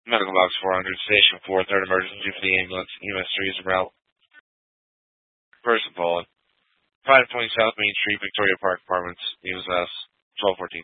Medical Box 400, Station 4, third emergency for the ambulance. EMS 3 is en route. Person Poland. 520 South Main Street, Victoria Park Apartments. EMS 1214.